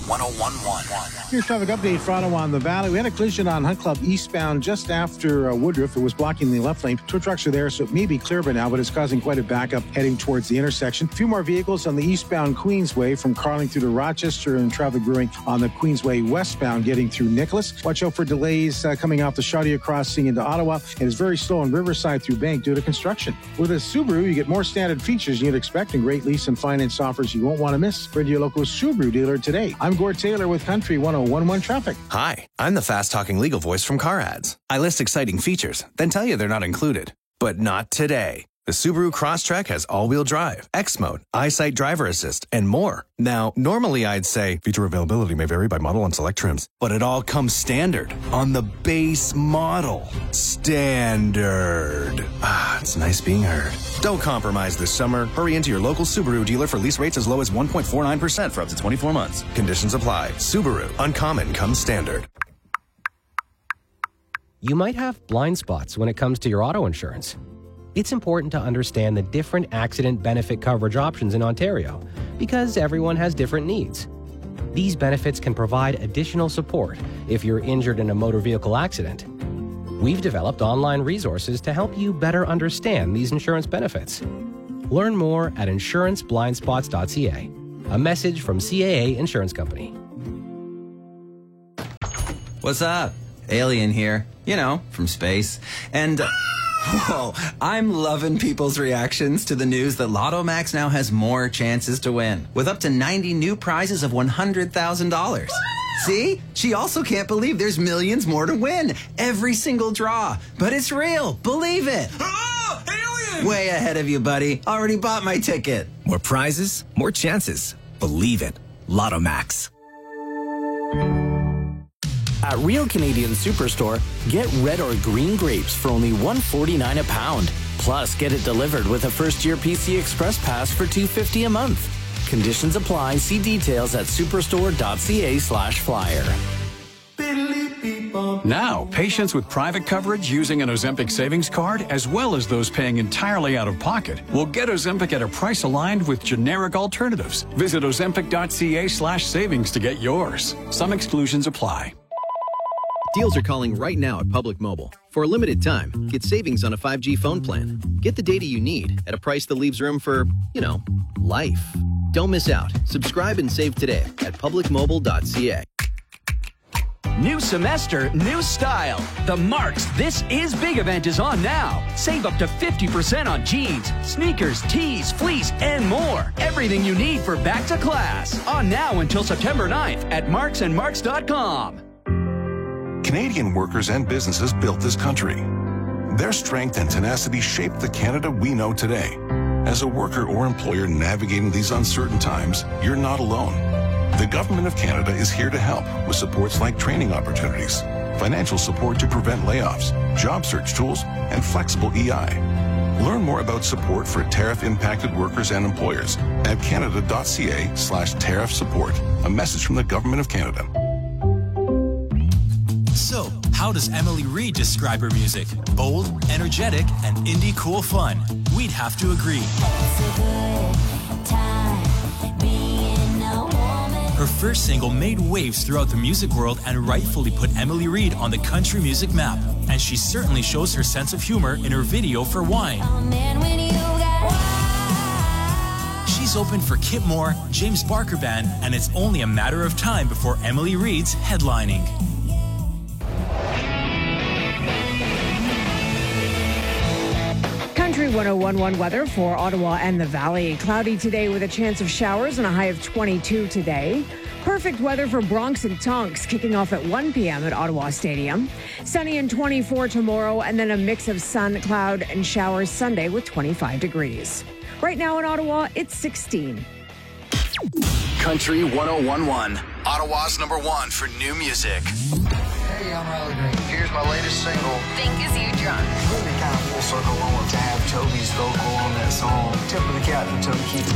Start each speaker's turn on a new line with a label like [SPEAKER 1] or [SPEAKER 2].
[SPEAKER 1] 1011.
[SPEAKER 2] Here's traffic update for Ottawa on the Valley. We had a collision on Hunt Club eastbound just after Woodruff. It was blocking the left lane. Two trucks are there, so it may be clear by now, but it's causing quite a backup heading towards the intersection. A few more vehicles on the eastbound Queensway from Carling through to Rochester, and traffic brewing on the Queensway westbound getting through Nicholas. Watch out for delays coming off the Chaudière crossing into Ottawa. It is very slow on Riverside through Bank due to construction. With a Subaru, you get more standard features you'd expect and great lease and finance offers you won't want to miss. Go to your local Subaru dealer today. I'm Gord Taylor with Country 1011 Traffic.
[SPEAKER 3] Hi, I'm the fast-talking legal voice from Car Ads. I list exciting features, then tell you they're not included. But not today. The Subaru Crosstrek has all-wheel drive, X-Mode, EyeSight driver assist, and more. Now, normally I'd say feature availability may vary by model and select trims, but it all comes standard on the base model. Standard. Ah, it's nice being heard. Don't compromise this summer. Hurry into your local Subaru dealer for lease rates as low as 1.49% for up to 24 months. Conditions apply. Subaru. Uncommon comes standard.
[SPEAKER 4] You might have blind spots when it comes to your auto insurance. It's important to understand the different accident benefit coverage options in Ontario because everyone has different needs. These benefits can provide additional support if you're injured in a motor vehicle accident. We've developed online resources to help you better understand these insurance benefits. Learn more at insuranceblindspots.ca. A message from CAA Insurance Company.
[SPEAKER 5] What's up? Alien here. You know, from space. And... whoa, I'm loving people's reactions to the news that Lotto Max now has more chances to win, with up to 90 new prizes of $100,000. See? She also can't believe there's millions more to win. Every single draw. But it's real. Believe it.
[SPEAKER 6] Oh, alien!
[SPEAKER 5] Way ahead of you, buddy. Already bought my ticket.
[SPEAKER 7] More prizes, more chances. Believe it. Lotto Max.
[SPEAKER 8] At Real Canadian Superstore, get red or green grapes for only $1.49 a pound. Plus, get it delivered with a first-year PC Express Pass for $2.50 a month. Conditions apply. See details at superstore.ca/flyer.
[SPEAKER 9] Now, patients with private coverage using an Ozempic savings card, as well as those paying entirely out of pocket, will get Ozempic at a price aligned with generic alternatives. Visit ozempic.ca/savings to get yours. Some exclusions apply.
[SPEAKER 10] Deals are calling right now at Public Mobile. For a limited time, get savings on a 5G phone plan. Get the data you need at a price that leaves room for, life. Don't miss out. Subscribe and save today at publicmobile.ca.
[SPEAKER 11] New semester, new style. The Marks This Is Big event is on now. Save up to 50% on jeans, sneakers, tees, fleece, and more. Everything you need for back to class. On now until September 9th at marksandmarks.com.
[SPEAKER 12] Canadian workers and businesses built this country. Their strength and tenacity shaped the Canada we know today. As a worker or employer navigating these uncertain times, you're not alone. The Government of Canada is here to help with supports like training opportunities, financial support to prevent layoffs, job search tools, and flexible EI. Learn more about support for tariff-impacted workers and employers at canada.ca/tariff support. A message from the Government of Canada.
[SPEAKER 13] So, how does Emily Reid describe her music? Bold, energetic, and indie cool fun. We'd have to agree. Her first single made waves throughout the music world and rightfully put Emily Reid on the country music map. And she certainly shows her sense of humor in her video for Wine. She's opened for Kip Moore, James Barker Band, and it's only a matter of time before Emily Reid's headlining.
[SPEAKER 14] Country 1011 weather for Ottawa and the Valley. Cloudy today with a chance of showers and a high of 22 today. Perfect weather for Bronx and Tonks kicking off at 1 p.m. at Ottawa Stadium. Sunny and 24 tomorrow, and then a mix of sun, cloud, and showers Sunday with 25 degrees. Right now in Ottawa, it's 16.
[SPEAKER 1] Country 1011, Ottawa's #1 for new music.
[SPEAKER 15] Hey, I'm Riley Green. Here's my latest single,
[SPEAKER 16] Think Is You Drunk.
[SPEAKER 15] Really kind of full circle moment to have Toby's vocal on that song. Tip of the cap to Toby Keith.